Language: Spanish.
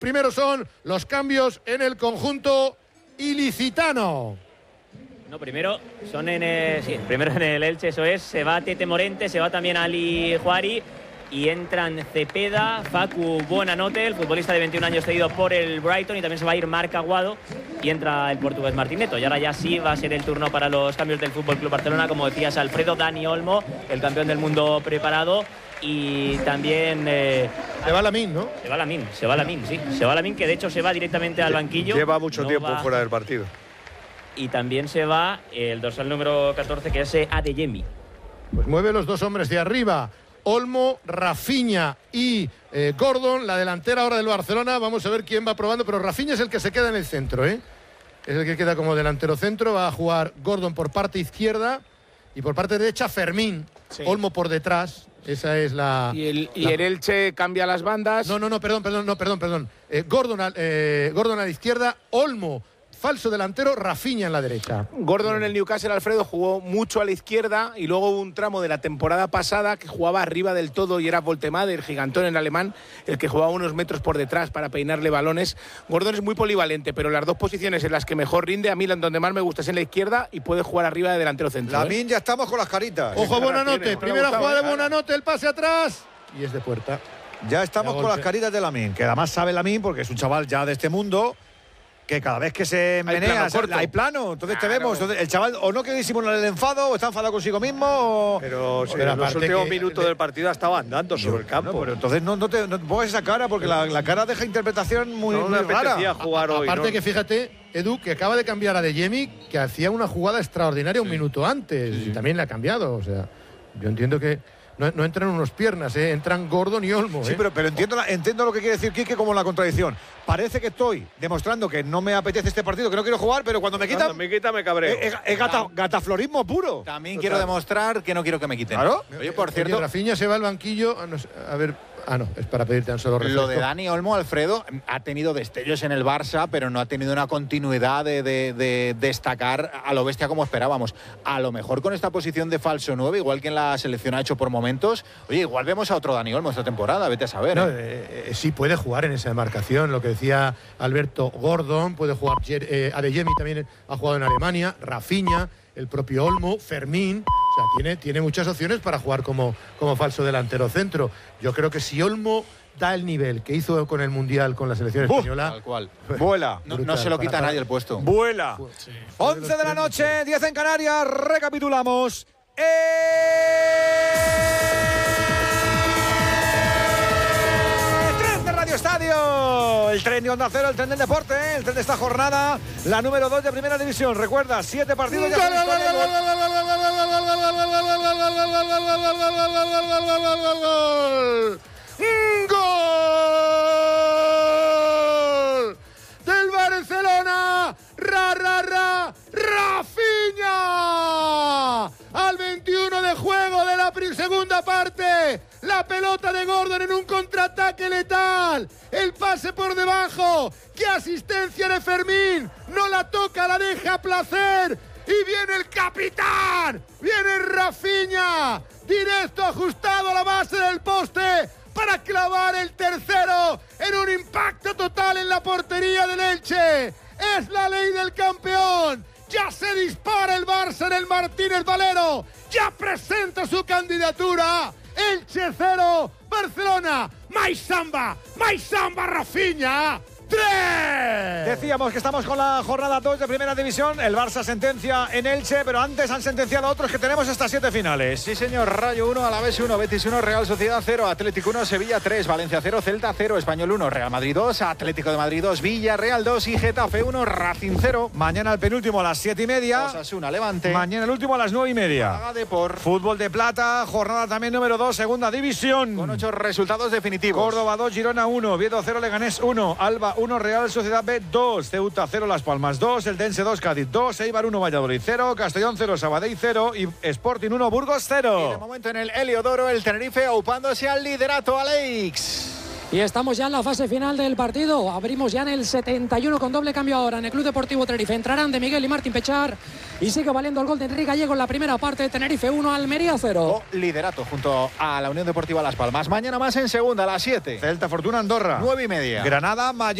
Primero son los cambios en el conjunto ilicitano. No, primero son primero en el Elche, eso es. Se va Tete Morente, se va también Ali Juari. Y entran Cepeda, Facu Buonanotte, el futbolista de 21 años cedido por el Brighton, y también se va a ir Marc Aguado y entra el portugués Martín Neto. Y ahora ya sí va a ser el turno para los cambios del FC Barcelona, como decías, Alfredo. Dani Olmo, el campeón del mundo, preparado. Y también se va Lamine, ¿no? Se va Lamine, sí. Se va Lamine, que de hecho se va directamente al banquillo. Lleva mucho tiempo fuera del partido. Y también se va el dorsal número 14, que es Adeyemi. Pues mueve los dos hombres de arriba. Olmo, Rafinha y Gordon, la delantera ahora del Barcelona. Vamos a ver quién va probando, pero Rafinha es el que se queda en el centro, ¿eh? Es el que queda como delantero centro. Va a jugar Gordon por parte izquierda y por parte derecha Fermín. Sí. Olmo por detrás. Esa es la... Y el Elche cambia las bandas. Perdón. Gordon a la izquierda, Olmo falso delantero, Rafinha en la derecha. Gordon en el Newcastle, Alfredo, jugó mucho a la izquierda y luego hubo un tramo de la temporada pasada que jugaba arriba del todo y era Voltemade, el gigantón en alemán, el que jugaba unos metros por detrás para peinarle balones. Gordon es muy polivalente, pero las dos posiciones en las que mejor rinde, a mí donde más me gusta es en la izquierda y puede jugar arriba de delantero centro. Lamine, ya estamos con las caritas. Ojo, Buonanotte, primera jugada de Buonanotte, el pase atrás y es de puerta. Ya estamos con las caritas de Lamine, que además sabe Lamine porque es un chaval ya de este mundo, que cada vez que se menea hay plano, entonces te vemos. Entonces, el chaval o no quiere disimular el enfado, o está enfadado consigo mismo, o... Pero en los últimos minutos del partido estaba andando sobre el campo. No, pero entonces no pongas esa cara, porque la cara deja interpretación muy rara. Jugar hoy, aparte que fíjate, Edu, que acaba de cambiar a Adeyemi, que hacía una jugada extraordinaria un minuto antes, y también le ha cambiado. O sea, yo entiendo que no entran unos piernas, entran Gordon y Olmo. Sí, pero entiendo lo que quiere decir Quique como la contradicción. Parece que estoy demostrando que no me apetece este partido, que no quiero jugar, pero cuando me quitan me cabreo. Es gataflorismo puro. También quiero demostrar que no quiero que me quiten. Claro. Oye, por cierto, Rafinha se va al banquillo. A ver. No, es para pedir tan solo refresco. Lo de Dani Olmo, Alfredo, ha tenido destellos en el Barça, pero no ha tenido una continuidad de destacar a lo bestia como esperábamos. A lo mejor con esta posición de falso 9, igual que en la selección ha hecho por momentos, oye, igual vemos a otro Dani Olmo esta temporada, vete a saber. No, sí puede jugar en esa demarcación, lo que decía Alberto. Gordon, puede jugar Adeyemi, también ha jugado en Alemania, Rafinha, el propio Olmo, Fermín. O sea, tiene muchas opciones para jugar como falso delantero centro. Yo creo que si Olmo da el nivel que hizo con el Mundial con la selección española, tal cual. Vuela. No se lo quita a nadie el puesto. Vuela. Sí. 11 de la noche, 10 en Canarias. Recapitulamos. Radio Estadio, el tren de Onda Cero, el tren del deporte, el tren de esta jornada, la número 2 de Primera División. Recuerda, 7 partidos ya. ¡Gol! ¡Del Barcelona! ¡Rafinha! Al 21 de juego de la segunda parte. La pelota de Gordon en un contraataque letal. El pase por debajo. ¡Qué asistencia de Fermín! No la toca, la deja a placer. Y viene el capitán. Viene Rafinha. Directo ajustado a la base del poste para clavar el tercero en un impacto total en la portería del Elche. Es la ley del campeón. Ya se dispara el Barça en el Martínez Valero. Ya presenta su candidatura. Elche 0, Barcelona. ¡Mais samba, Rafinha! 3. Decíamos que estamos con la jornada 2 de Primera División. El Barça sentencia en Elche, pero antes han sentenciado a otros que tenemos hasta 7 finales. Sí, señor. Rayo 1, Alavés 1, Betis 1, Real Sociedad 0, Atlético 1, Sevilla 3, Valencia 0, Celta 0, Español 1, Real Madrid 2, Atlético de Madrid 2, Villarreal 2 y Getafe 1, Racing 0. Mañana el penúltimo a las 7:30. Osasuna, Levante. Mañana el último a las 9:30. Fútbol de plata, jornada también número 2, Segunda División. Con 8 resultados definitivos. Córdoba 2, Girona 1, Oviedo 0, Leganés 1, Alba 1, Real Sociedad B 2, Ceuta 0, Las Palmas 2, el Dense 2, Cádiz 2, Eibar 1, Valladolid 0, Castellón 0, Sabadell 0 y Sporting 1, Burgos 0. Y de momento en el Heliodoro, el Tenerife aupándose al liderato, Alex. Y estamos ya en la fase final del partido. Abrimos ya en el 71 con doble cambio ahora en el Club Deportivo Tenerife. Entrarán de Miguel y Martín Pechar. Y sigue valiendo el gol de Enrique Gallego en la primera parte. Tenerife 1, Almería 0. Liderato junto a la Unión Deportiva Las Palmas. Mañana más en segunda a las 7. Celta Fortuna Andorra. 9:30. Granada Mallorca.